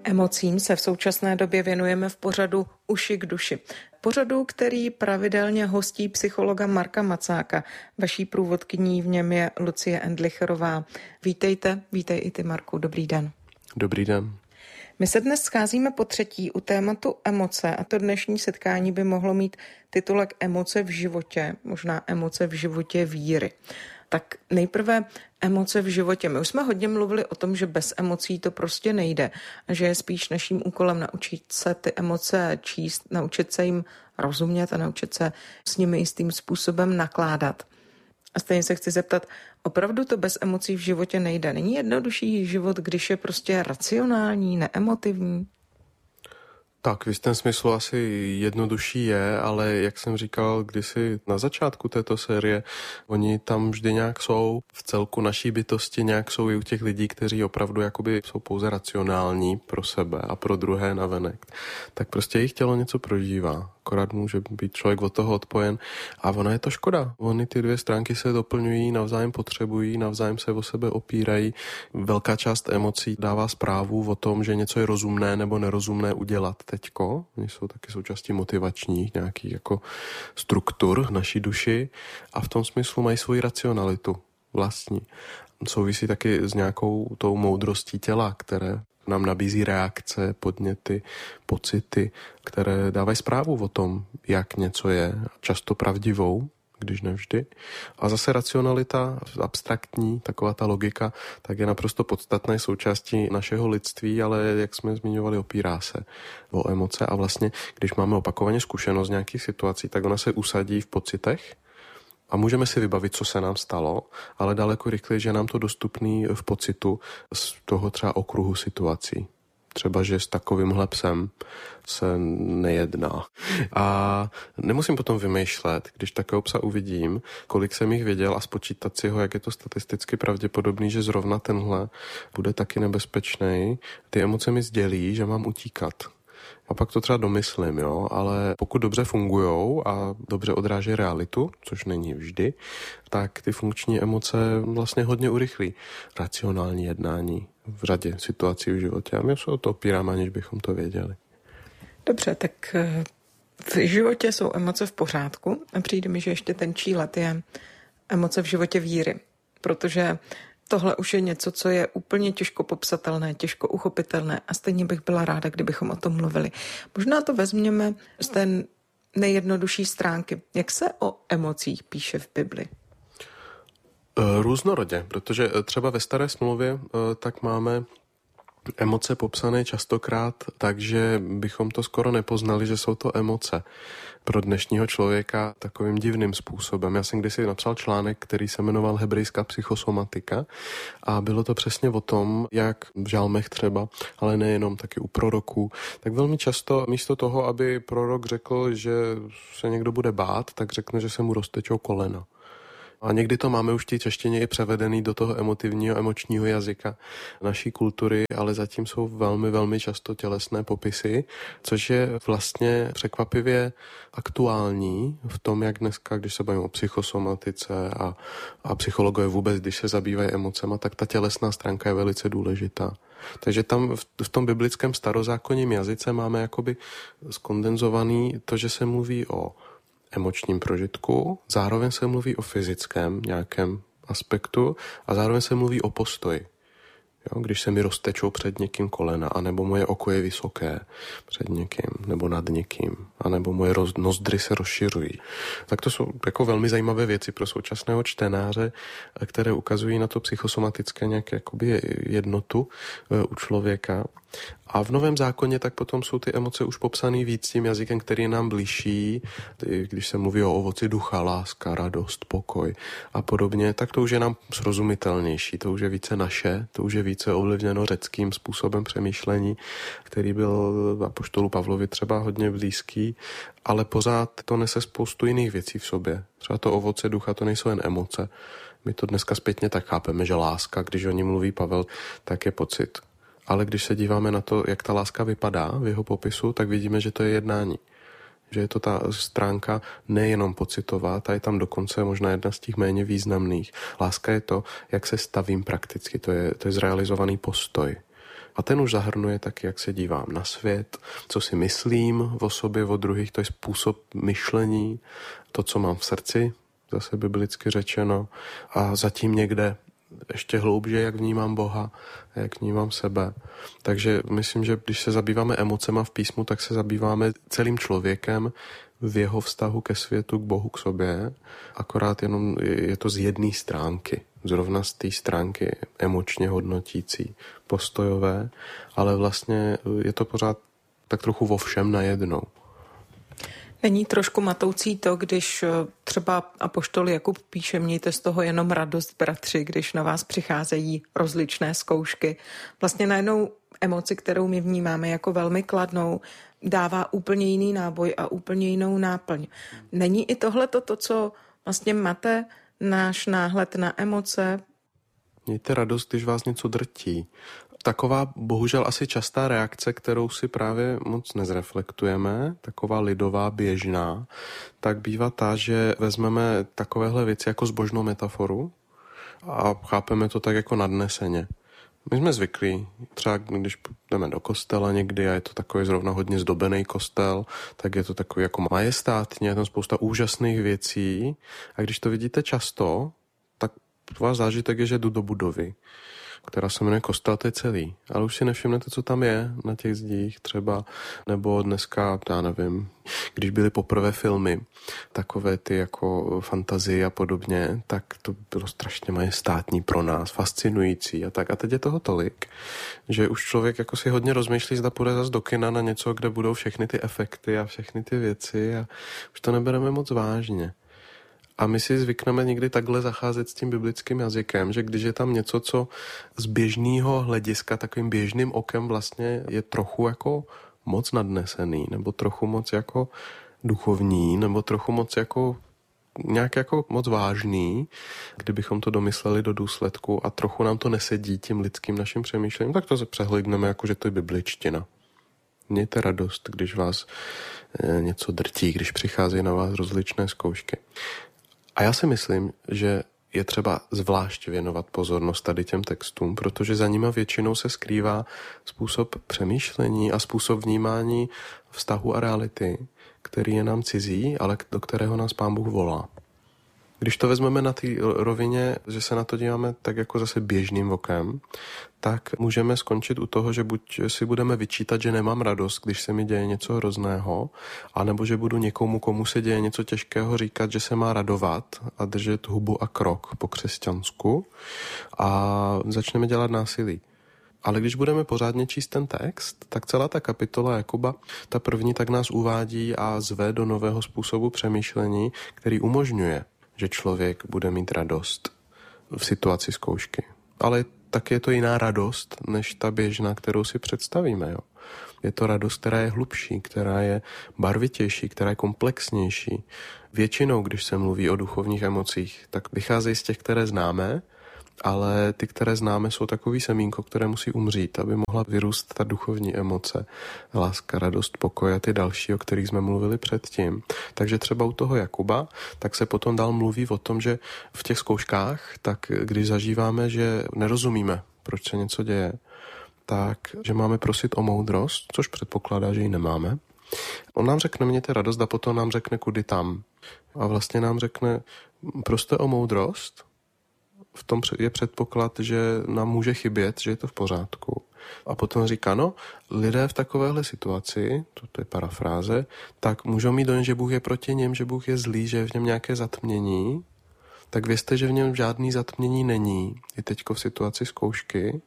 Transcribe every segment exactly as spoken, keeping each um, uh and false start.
Emocím se v současné době věnujeme v pořadu Uši k duši. Pořadu, který pravidelně hostí psychologa Marka Macáka. Vaší průvodkyní v něm je Lucie Endlicherová. Vítejte, vítej i ty, Marku, dobrý den. Dobrý den. My se dnes scházíme po třetí u tématu emoce a to dnešní setkání by mohlo mít titulek Emoce v životě, možná emoce v životě víry. Tak nejprve emoce v životě. My už jsme hodně mluvili o tom, že bez emocí to prostě nejde a že je spíš naším úkolem naučit se ty emoce číst, naučit se jim rozumět a naučit se s nimi jistým způsobem nakládat. A stejně se chci zeptat, opravdu to bez emocí v životě nejde? Není jednodušší život, když je prostě racionální, neemotivní? Tak v jistém smyslu asi jednodušší je, ale jak jsem říkal kdysi na začátku této série, oni tam vždy nějak jsou, v celku naší bytosti nějak jsou i u těch lidí, kteří opravdu jakoby jsou pouze racionální pro sebe a pro druhé navenek. Tak prostě jejich tělo něco prožívá. Akorát může být člověk od toho odpojen a ona je to škoda. Ony ty dvě stránky se doplňují, navzájem potřebují, navzájem se o sebe opírají. Velká část emocí dává zprávu o tom, že něco je rozumné nebo nerozumné udělat teďko. Oni jsou taky součástí motivačních nějakých jako struktur v naší duši a v tom smyslu mají svoji racionalitu vlastní. Souvisí taky s nějakou tou moudrostí těla, které nám nabízí reakce, podněty, pocity, které dávají zprávu o tom, jak něco je, často pravdivou, když ne vždy. A zase racionalita, abstraktní, taková ta logika, tak je naprosto podstatná součástí našeho lidství, ale jak jsme zmiňovali, opírá se o emoce a vlastně, když máme opakovaně zkušenost z nějakých situací, tak ona se usadí v pocitech, a můžeme si vybavit, co se nám stalo, ale daleko rychleji, že je nám to dostupný v pocitu z toho třeba okruhu situací. Třeba, že s takovýmhle psem se nejedná. A nemusím potom vymýšlet, když takového psa uvidím, kolik jsem jich viděl a spočítat si ho, jak je to statisticky pravděpodobný, že zrovna tenhle bude taky nebezpečný. Ty emoce mi sdělí, že mám utíkat. A pak to třeba domyslím, jo, ale pokud dobře fungujou a dobře odráží realitu, což není vždy, tak ty funkční emoce vlastně hodně urychlí racionální jednání v řadě situací v životě. A my se o to opíráme, aniž bychom to věděli. Dobře, tak v životě jsou emoce v pořádku a přijde mi, že ještě ten let je emoce v životě víry, protože tohle už je něco, co je úplně těžko popsatelné, těžko uchopitelné a stejně bych byla ráda, kdybychom o tom mluvili. Možná to vezměme z té nejjednodušší stránky. Jak se o emocích píše v Bibli? Různorodě, protože třeba ve Staré smlouvě tak máme emoce popsané častokrát, takže bychom to skoro nepoznali, že jsou to emoce pro dnešního člověka takovým divným způsobem. Já jsem kdysi napsal článek, který se jmenoval Hebrejská psychosomatika a bylo to přesně o tom, jak v žalmech třeba, ale nejenom, taky u proroků, tak velmi často místo toho, aby prorok řekl, že se někdo bude bát, tak řekne, že se mu roztečou kolena. A někdy to máme už v té češtině i převedený do toho emotivního, emočního jazyka naší kultury, ale zatím jsou velmi, velmi často tělesné popisy, což je vlastně překvapivě aktuální v tom, jak dneska, když se bavíme o psychosomatice a, a psychologové vůbec, když se zabývají emocema, tak ta tělesná stránka je velice důležitá. Takže tam v, v tom biblickém starozákonním jazyce máme jakoby skondenzovaný to, že se mluví o emočním prožitku, zároveň se mluví o fyzickém nějakém aspektu a zároveň se mluví o postoji. Jo, když se mi roztečou před někým kolena, anebo moje oko je vysoké před někým, nebo nad někým, anebo moje roz, nozdry se rozšiřují. Tak to jsou jako velmi zajímavé věci pro současného čtenáře, které ukazují na to psychosomatické nějaké jakoby jednotu u člověka. A v Novém zákoně tak potom jsou ty emoce už popsané víc tím jazykem, který je nám blížší, když se mluví o ovoci ducha, láska, radost, pokoj a podobně, tak to už je nám srozumitelnější, to už je více naše, to už je více ovlivněno řeckým způsobem přemýšlení, který byl apoštolu Pavlovi třeba hodně blízký, ale pořád to nese spoustu jiných věcí v sobě. Třeba to ovoce ducha, to nejsou jen emoce. My to dneska zpětně tak chápeme, že láska, když o ní mluví Pavel, tak je pocit. Ale když se díváme na to, jak ta láska vypadá v jeho popisu, tak vidíme, že to je jednání. Že je to ta stránka nejenom pocitová, ta je tam dokonce možná jedna z těch méně významných. Láska je to, jak se stavím prakticky, to je, to je zrealizovaný postoj. A ten už zahrnuje taky, jak se dívám na svět, co si myslím o sobě, o druhých, to je způsob myšlení, to, co mám v srdci, zase biblicky řečeno, a zatím někde ještě hloubže, jak vnímám Boha, jak vnímám sebe. Takže myslím, že když se zabýváme emocema v písmu, tak se zabýváme celým člověkem v jeho vztahu ke světu, k Bohu, k sobě. Akorát jenom je to z jedné stránky. Zrovna z té stránky emočně hodnotící, postojové, ale vlastně je to pořád tak trochu vo všem najednou. Není trošku matoucí to, když třeba apoštol Jakub píše, mějte z toho jenom radost, bratři, když na vás přicházejí rozličné zkoušky. Vlastně najednou emoci, kterou my vnímáme jako velmi kladnou, dává úplně jiný náboj a úplně jinou náplň. Není i tohle to, co vlastně mate náš náhled na emoce? Mějte radost, když vás něco drtí. Taková bohužel asi častá reakce, kterou si právě moc nezreflektujeme, taková lidová, běžná, tak bývá ta, že vezmeme takovéhle věci jako zbožnou metaforu a chápeme to tak jako nadneseně. My jsme zvyklí, třeba když jdeme do kostela někdy a je to takový zrovna hodně zdobený kostel, tak je to takový jako majestátně, je tam spousta úžasných věcí a když to vidíte často, tak váš zážitek je, že jdu do budovy, která se jmenuje Kostel, to je celý. Ale už si nevšimnete, co tam je na těch zdích třeba, nebo dneska, já nevím, když byly poprvé filmy, takové ty jako fantazie a podobně, tak to bylo strašně majestátní pro nás, fascinující a tak. A teď je toho tolik, že už člověk jako si hodně rozmýšlí, zda půjde zase do kina na něco, kde budou všechny ty efekty a všechny ty věci a už to nebereme moc vážně. A my si zvykneme někdy takhle zacházet s tím biblickým jazykem, že když je tam něco, co z běžného hlediska takovým běžným okem vlastně je trochu jako moc nadnesený, nebo trochu moc jako duchovní, nebo trochu moc jako nějak jako moc vážný, kdybychom to domysleli do důsledku a trochu nám to nesedí tím lidským naším přemýšlením, tak to se přehledneme jako, že to je bibličtina. Mějte radost, když vás něco drtí, když přichází na vás rozličné zkoušky. A já si myslím, že je třeba zvlášť věnovat pozornost tady těm textům, protože za nima většinou se skrývá způsob přemýšlení a způsob vnímání vztahu a reality, který je nám cizí, ale do kterého nás Pán Bůh volá. Když to vezmeme na té rovině, že se na to díváme tak jako zase běžným okem, tak můžeme skončit u toho, že buď si budeme vyčítat, že nemám radost, když se mi děje něco hrozného, anebo že budu někomu, komu se děje něco těžkého, říkat, že se má radovat a držet hubu a krok po křesťansku a začneme dělat násilí. Ale když budeme pořádně číst ten text, tak celá ta kapitola Jakuba, ta první, tak nás uvádí a zve do nového způsobu přemýšlení, který umožňuje, že člověk bude mít radost v situaci zkoušky. Ale tak je to jiná radost, než ta běžná, kterou si představíme. Jo. Je to radost, která je hlubší, která je barvitější, která je komplexnější. Většinou, když se mluví o duchovních emocích, tak vycházejí z těch, které známe, ale ty, které známe, jsou takový semínko, které musí umřít, aby mohla vyrůst ta duchovní emoce, láska, radost, pokoj a ty další, o kterých jsme mluvili předtím. Takže třeba u toho Jakuba, tak se potom dál mluví o tom, že v těch zkouškách, tak když zažíváme, že nerozumíme, proč se něco děje, tak že máme prosit o moudrost, což předpokládá, že ji nemáme. On nám řekne, mějte radost a potom nám řekne, kudy tam. A vlastně nám řekne, proste o moudrost. V tom je předpoklad, že nám může chybět, že je to v pořádku. A potom říká, no, lidé v takovéhle situaci, to, to je parafráze, tak můžou mít dojem, že Bůh je proti něm, že Bůh je zlý, že je v něm nějaké zatmění, tak vězte, že v něm žádný zatmění není. I teďko v situaci zkoušky,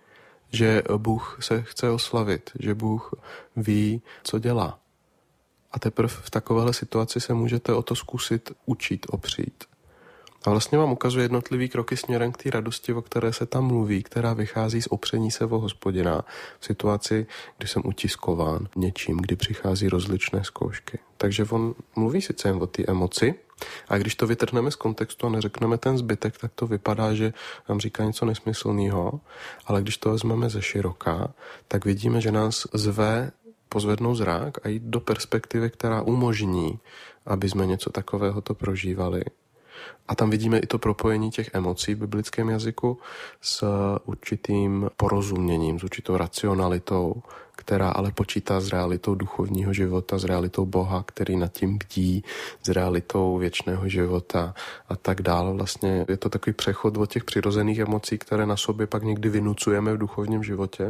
že Bůh se chce oslavit, že Bůh ví, co dělá. A teprve v takovéhle situaci se můžete o to zkusit učit, opřít. A vlastně vám ukazuje jednotlivý kroky směrem k té radosti, o které se tam mluví, která vychází z opření se o Hospodina v situaci, kdy jsem utiskován něčím, kdy přichází rozličné zkoušky. Takže on mluví sice jen o té emoci, a když to vytrhneme z kontextu a neřekneme ten zbytek, tak to vypadá, že nám říká něco nesmyslného, ale když to vezmeme ze široka, tak vidíme, že nás zve pozvednout zrak a jít do perspektivy, která umožní, aby jsme něco takového to prožívali. A tam vidíme i to propojení těch emocí v biblickém jazyku s určitým porozuměním, s určitou racionalitou, která ale počítá s realitou duchovního života, s realitou Boha, který nad tím bdí, s realitou věčného života a tak dále. Vlastně je to takový přechod od těch přirozených emocí, které na sobě pak někdy vynucujeme v duchovním životě,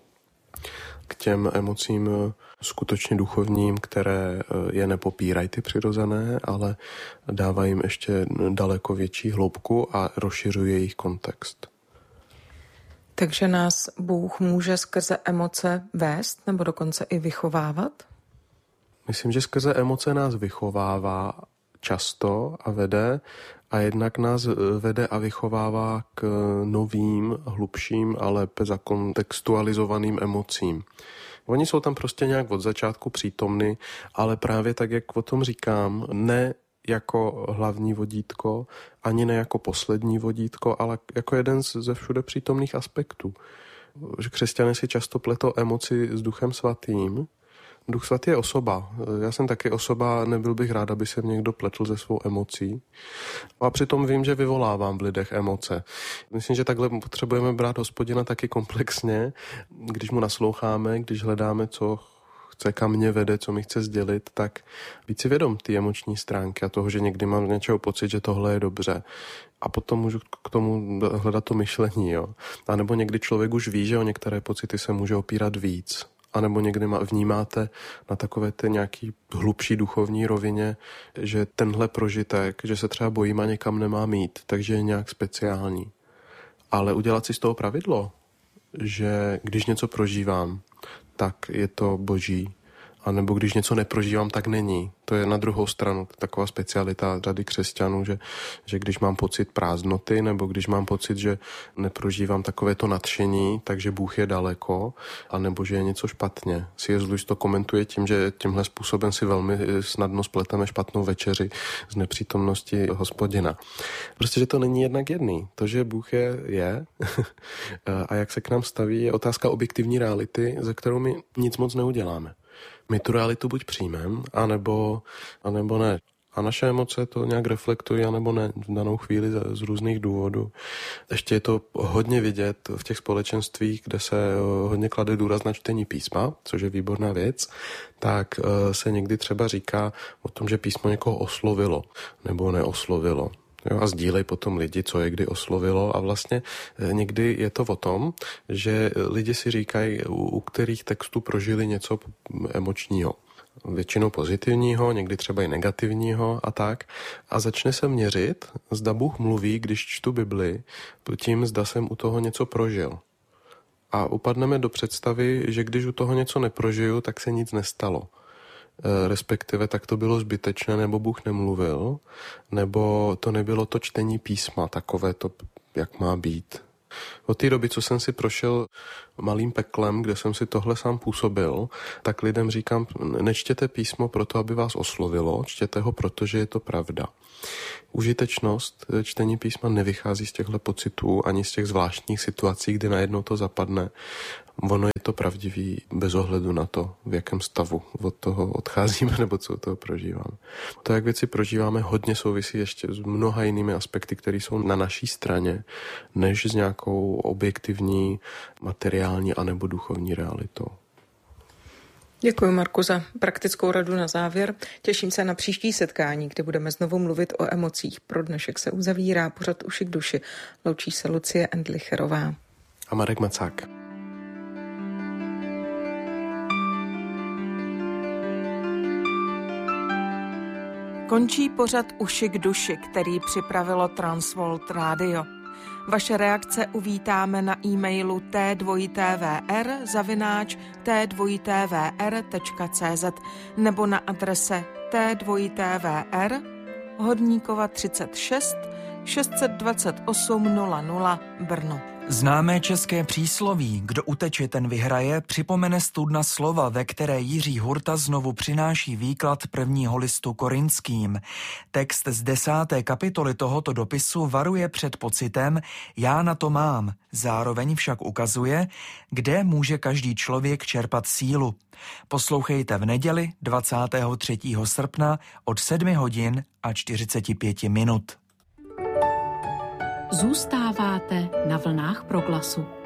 k těm emocím skutečně duchovním, které je nepopírají ty přirozené, ale dávají jim ještě daleko větší hloubku a rozšiřuje jejich kontext. Takže nás Bůh může skrze emoce vést nebo dokonce i vychovávat? Myslím, že skrze emoce nás vychovává často a vede, a jednak nás vede a vychovává k novým, hlubším a lépe zakontextualizovaným emocím. Oni jsou tam prostě nějak od začátku přítomny, ale právě tak, jak o tom říkám, ne jako hlavní vodítko, ani ne jako poslední vodítko, ale jako jeden ze všude přítomných aspektů. Že křesťané si často pletou emoci s Duchem svatým. Duch svatý je osoba. Já jsem taky osoba, nebyl bych rád, aby se mě někdo pletl ze svou emocí. A přitom vím, že vyvolávám v lidech emoce. Myslím, že takhle potřebujeme brát Hospodina taky komplexně, když mu nasloucháme, když hledáme, co chce, kam mě vede, co mi chce sdělit, tak být si vědom ty emoční stránky a toho, že někdy mám něčeho pocit, že tohle je dobře. A potom můžu k tomu hledat to myšlení. Jo. A nebo někdy člověk už ví, že o některé pocity se může opírat víc. A nebo někdy vnímáte na takové té nějaký hlubší duchovní rovině, že tenhle prožitek, že se třeba bojím a někam nemá mít, takže je nějak speciální. Ale udělat si z toho pravidlo, že když něco prožívám, tak je to boží. A nebo když něco neprožívám, tak není. To je na druhou stranu taková specialita řady křesťanů, že, že když mám pocit prázdnoty, nebo když mám pocit, že neprožívám takovéto nadšení, takže Bůh je daleko, anebo že je něco špatně. C S. Lewis to komentuje tím, že tímhle způsobem si velmi snadno spleteme špatnou večeři z nepřítomnosti Hospodina. Prostě, že to není jednak jedný. To, že Bůh je, je a jak se k nám staví, je otázka objektivní reality, za kterou my nic moc neuděláme. My tu realitu buď přijmeme, anebo, anebo ne. A naše emoce to nějak reflektují, anebo ne v danou chvíli z různých důvodů. Ještě je to hodně vidět v těch společenstvích, kde se hodně klade důraz na čtení písma, což je výborná věc, tak se někdy třeba říká o tom, že písmo někoho oslovilo nebo neoslovilo. Jo, a sdílej potom lidi, co je kdy oslovilo, a vlastně někdy je to o tom, že lidi si říkají, u, u kterých textů prožili něco emočního. Většinou pozitivního, někdy třeba i negativního a tak. A začne se měřit, zda Bůh mluví, když čtu Bibli, tím zda jsem u toho něco prožil. A upadneme do představy, že když u toho něco neprožiju, tak se nic nestalo. Respektive tak to bylo zbytečné, nebo Bůh nemluvil, nebo to nebylo to čtení písma, takové to, jak má být. Od té doby, co jsem si prošel malým peklem, kde jsem si tohle sám působil, tak lidem říkám, nečtěte písmo proto, aby vás oslovilo, čtěte ho, protože je to pravda. Užitečnost čtení písma nevychází z těchto pocitů ani z těch zvláštních situací, kdy najednou to zapadne. Ono je to pravdivý bez ohledu na to, v jakém stavu od toho odcházíme nebo co od toho prožíváme. To, jak věci prožíváme, hodně souvisí ještě s mnoha jinými aspekty, které jsou na naší straně, než s nějakou objektivní, materiální anebo duchovní realitou. Děkuji, Marku, za praktickou radu na závěr. Těším se na příští setkání, kde budeme znovu mluvit o emocích. Pro dnešek se uzavírá pořad Uši k duši. Loučí se Lucie Endlicherová a Marek Macák. Končí pořad Uši k duši, který připravilo Transworld Radio. Vaše reakce uvítáme na e-mailu t dva t v r zavináč t dva t v r tečka c z nebo na adrese t dva t v r Hodníkova třicet šest šest set dvacet osm nula nula Brno. Známé české přísloví, kdo uteče, ten vyhraje, připomene studna slova, ve které Jiří Hurta znovu přináší výklad prvního listu Korinským. Text z desáté kapitoly tohoto dopisu varuje před pocitem já na to mám, zároveň však ukazuje, kde může každý člověk čerpat sílu. Poslouchejte v neděli dvacátého třetího srpna od sedmi hodin a čtyřicet pět minut. Zůstáváte na vlnách Proglasu.